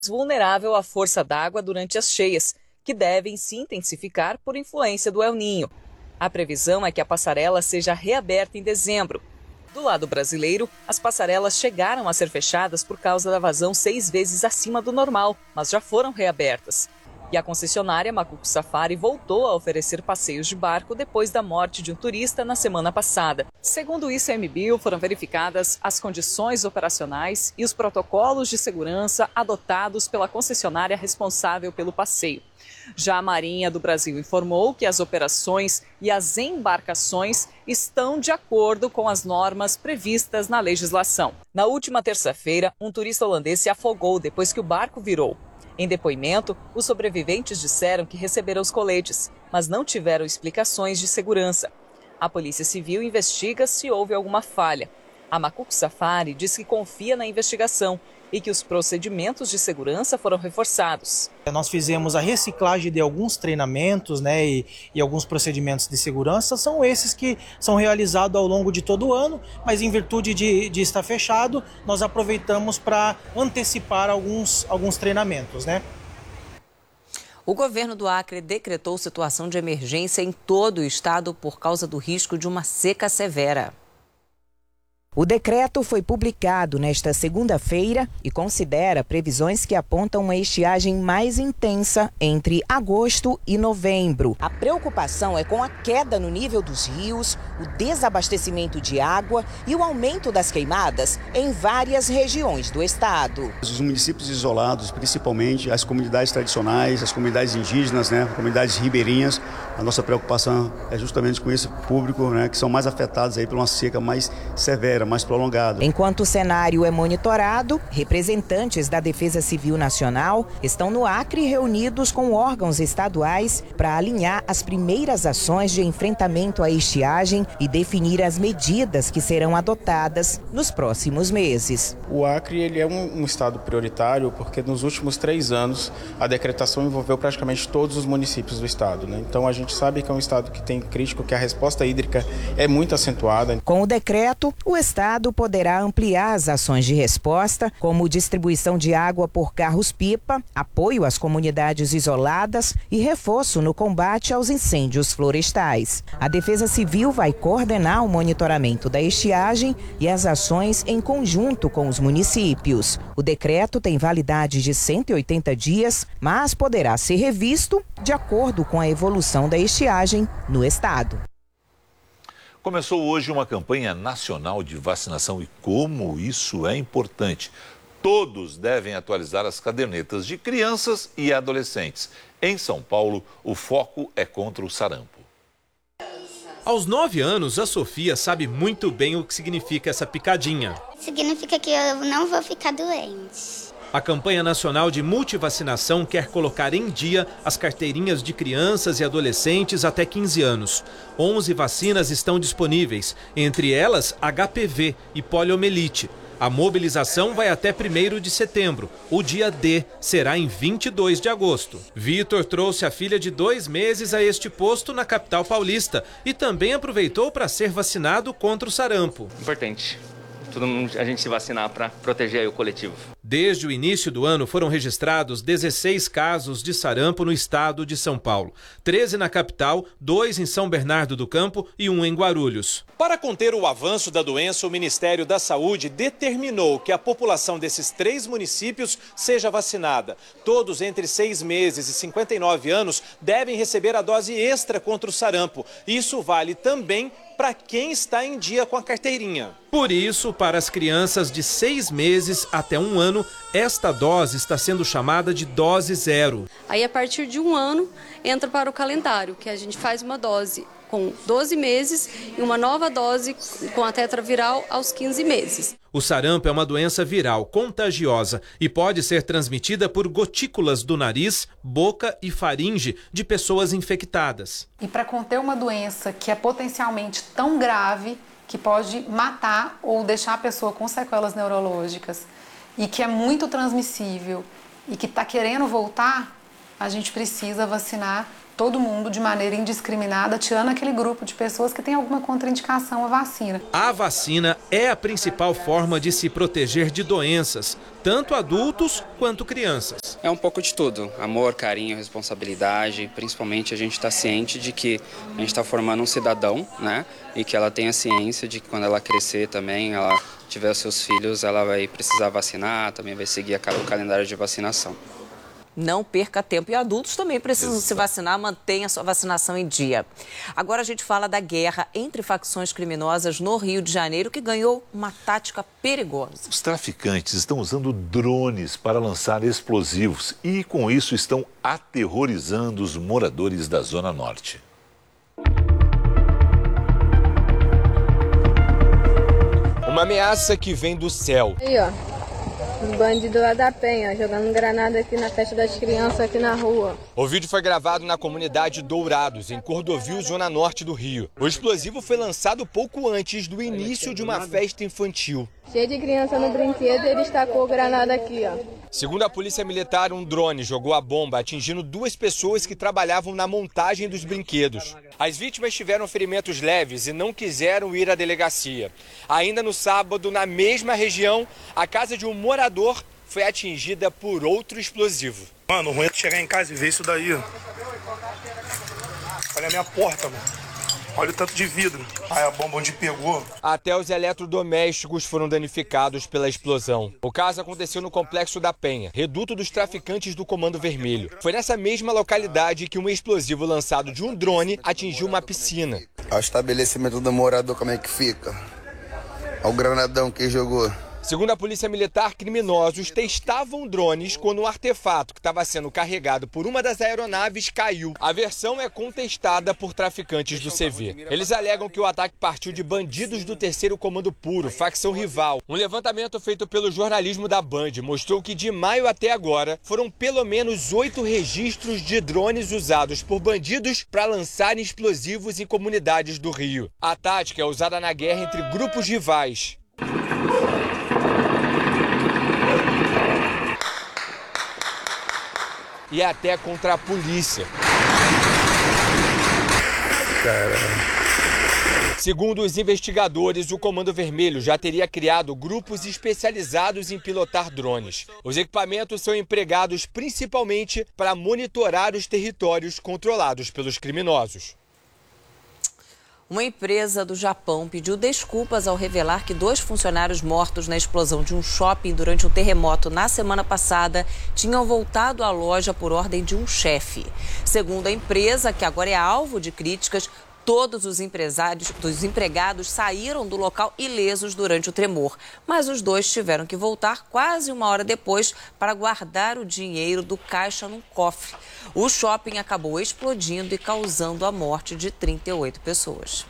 vulnerável à força d'água durante as cheias, que devem se intensificar por influência do El Niño. A previsão é que a passarela seja reaberta em dezembro. Do lado brasileiro, as passarelas chegaram a ser fechadas por causa da vazão 6 vezes acima do normal, mas já foram reabertas. E a concessionária Macuco Safari voltou a oferecer passeios de barco depois da morte de um turista na semana passada. Segundo o ICMBio, foram verificadas as condições operacionais e os protocolos de segurança adotados pela concessionária responsável pelo passeio. Já a Marinha do Brasil informou que as operações e as embarcações estão de acordo com as normas previstas na legislação. Na última terça-feira, um turista holandês se afogou depois que o barco virou. Em depoimento, os sobreviventes disseram que receberam os coletes, mas não tiveram explicações de segurança. A Polícia Civil investiga se houve alguma falha. A Macuco Safari diz que confia na investigação e que os procedimentos de segurança foram reforçados. Nós fizemos a reciclagem de alguns treinamentos, e alguns procedimentos de segurança, são esses que são realizados ao longo de todo o ano, mas em virtude de estar fechado, nós aproveitamos para antecipar alguns treinamentos, O governo do Acre decretou situação de emergência em todo o estado por causa do risco de uma seca severa. O decreto foi publicado nesta segunda-feira e considera previsões que apontam uma estiagem mais intensa entre agosto e novembro. A preocupação é com a queda no nível dos rios, o desabastecimento de água e o aumento das queimadas em várias regiões do estado. Os municípios isolados, principalmente as comunidades tradicionais, as comunidades indígenas, comunidades ribeirinhas, a nossa preocupação é justamente com esse público, que são mais afetados aí por uma seca mais severa, mais prolongado. Enquanto o cenário é monitorado, representantes da Defesa Civil Nacional estão no Acre reunidos com órgãos estaduais para alinhar as primeiras ações de enfrentamento à estiagem e definir as medidas que serão adotadas nos próximos meses. O Acre ele é um estado prioritário porque nos últimos 3 anos a decretação envolveu praticamente todos os municípios do estado. Então a gente sabe que é um estado que tem crítico, que a resposta hídrica é muito acentuada. Com o decreto, o Estado poderá ampliar as ações de resposta, como distribuição de água por carros-pipa, apoio às comunidades isoladas e reforço no combate aos incêndios florestais. A Defesa Civil vai coordenar o monitoramento da estiagem e as ações em conjunto com os municípios. O decreto tem validade de 180 dias, mas poderá ser revisto de acordo com a evolução da estiagem no estado. Começou hoje uma campanha nacional de vacinação e como isso é importante. Todos devem atualizar as cadernetas de crianças e adolescentes. Em São Paulo, o foco é contra o sarampo. Aos 9 anos, a Sofia sabe muito bem o que significa essa picadinha. Significa que eu não vou ficar doente. A campanha nacional de multivacinação quer colocar em dia as carteirinhas de crianças e adolescentes até 15 anos. 11 vacinas estão disponíveis, entre elas HPV e poliomielite. A mobilização vai até 1º de setembro. O dia D será em 22 de agosto. Vitor trouxe a filha de 2 meses a este posto na capital paulista e também aproveitou para ser vacinado contra o sarampo. Importante. Todo mundo, a gente se vacinar para proteger o coletivo. Desde o início do ano foram registrados 16 casos de sarampo no estado de São Paulo. 13 na capital, 2 em São Bernardo do Campo e 1 em Guarulhos. Para conter o avanço da doença, o Ministério da Saúde determinou que a população desses 3 municípios seja vacinada. Todos entre 6 meses e 59 anos devem receber a dose extra contra o sarampo. Isso vale também para quem está em dia com a carteirinha. Por isso, para as crianças de 6 meses até 1 ano, esta dose está sendo chamada de dose 0. Aí, a partir de 1 ano, entra para o calendário, que a gente faz uma dose com 12 meses e uma nova dose com a tetraviral aos 15 meses. O sarampo é uma doença viral contagiosa e pode ser transmitida por gotículas do nariz, boca e faringe de pessoas infectadas. E para conter uma doença que é potencialmente tão grave que pode matar ou deixar a pessoa com sequelas neurológicas e que é muito transmissível e que está querendo voltar, a gente precisa vacinar todo mundo de maneira indiscriminada, tirando aquele grupo de pessoas que tem alguma contraindicação à vacina. A vacina é a principal forma de se proteger de doenças, tanto adultos quanto crianças. É um pouco de tudo, amor, carinho, responsabilidade, principalmente a gente está ciente de que a gente está formando um cidadão, né? E que ela tenha ciência de que quando ela crescer também, ela tiver os seus filhos, ela vai precisar vacinar, também vai seguir o calendário de vacinação. Não perca tempo. E adultos também precisam se vacinar, mantenha a sua vacinação em dia. Agora a gente fala da guerra entre facções criminosas no Rio de Janeiro, que ganhou uma tática perigosa. Os traficantes estão usando drones para lançar explosivos e, com isso, estão aterrorizando os moradores da Zona Norte. Uma ameaça que vem do céu. Aí, ó. Os bandidos lá da Penha, jogando granada aqui na festa das crianças aqui na rua. O vídeo foi gravado na comunidade Dourados, em Cordovil, Zona Norte do Rio. O explosivo foi lançado pouco antes do início de uma festa infantil. Cheio de criança no brinquedo, ele estacou granada aqui, ó. Segundo a Polícia Militar, um drone jogou a bomba, atingindo 2 pessoas que trabalhavam na montagem dos brinquedos. As vítimas tiveram ferimentos leves e não quiseram ir à delegacia. Ainda no sábado, na mesma região, a casa de um morador foi atingida por outro explosivo. Mano, o ruim é chegar em casa e ver isso daí. Olha a minha porta, mano. Olha o tanto de vidro. Aí a bomba onde pegou. Até os eletrodomésticos foram danificados pela explosão. O caso aconteceu no Complexo da Penha, reduto dos traficantes do Comando Vermelho. Foi nessa mesma localidade que um explosivo lançado de um drone atingiu uma piscina. O estabelecimento do morador, como é que fica? Olha o granadão que jogou. Segundo a Polícia Militar, criminosos testavam drones quando um artefato que estava sendo carregado por uma das aeronaves caiu. A versão é contestada por traficantes do CV. Eles alegam que o ataque partiu de bandidos do 3º Comando Puro, facção rival. Um levantamento feito pelo jornalismo da Band mostrou que de maio até agora foram pelo menos 8 registros de drones usados por bandidos para lançarem explosivos em comunidades do Rio. A tática é usada na guerra entre grupos rivais. E até contra a polícia. Segundo os investigadores, o Comando Vermelho já teria criado grupos especializados em pilotar drones. Os equipamentos são empregados principalmente para monitorar os territórios controlados pelos criminosos. Uma empresa do Japão pediu desculpas ao revelar que 2 funcionários mortos na explosão de um shopping durante um terremoto na semana passada tinham voltado à loja por ordem de um chefe. Segundo a empresa, que agora é alvo de críticas, todos os empregados saíram do local ilesos durante o tremor, mas os 2 tiveram que voltar quase 1 hora depois para guardar o dinheiro do caixa num cofre. O shopping acabou explodindo e causando a morte de 38 pessoas.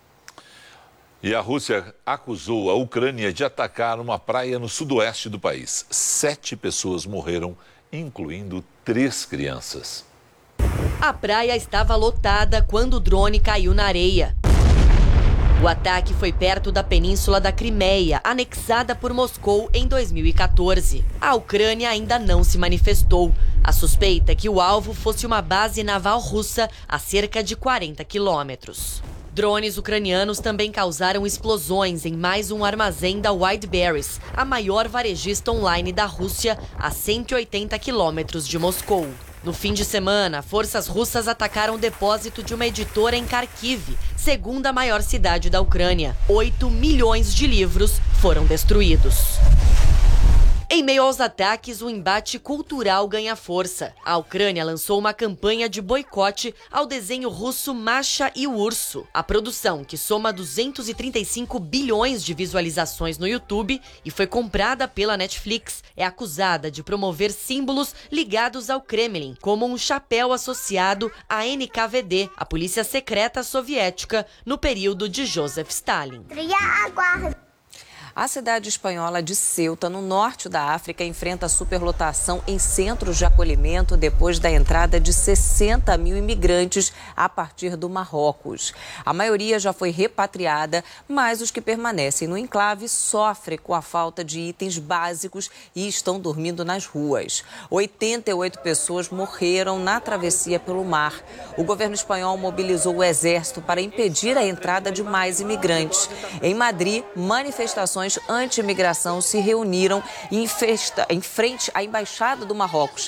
E a Rússia acusou a Ucrânia de atacar uma praia no sudoeste do país. 7 pessoas morreram, incluindo 3 crianças. A praia estava lotada quando o drone caiu na areia. O ataque foi perto da península da Crimeia, anexada por Moscou em 2014. A Ucrânia ainda não se manifestou. A suspeita é que o alvo fosse uma base naval russa a cerca de 40 quilômetros. Drones ucranianos também causaram explosões em mais um armazém da Wildberries, a maior varejista online da Rússia, a 180 quilômetros de Moscou. No fim de semana, forças russas atacaram o depósito de uma editora em Kharkiv, segunda maior cidade da Ucrânia. 8 milhões de livros foram destruídos. Em meio aos ataques, o embate cultural ganha força. A Ucrânia lançou uma campanha de boicote ao desenho russo Masha e o Urso. A produção, que soma 235 bilhões de visualizações no YouTube e foi comprada pela Netflix, é acusada de promover símbolos ligados ao Kremlin, como um chapéu associado à NKVD, a polícia secreta soviética, no período de Joseph Stalin. A cidade espanhola de Ceuta, no norte da África, enfrenta superlotação em centros de acolhimento depois da entrada de 60 mil imigrantes a partir do Marrocos. A maioria já foi repatriada, mas os que permanecem no enclave sofrem com a falta de itens básicos e estão dormindo nas ruas. 88 pessoas morreram na travessia pelo mar. O governo espanhol mobilizou o exército para impedir a entrada de mais imigrantes. Em Madrid, manifestações anti-imigração se reuniram em frente à Embaixada do Marrocos.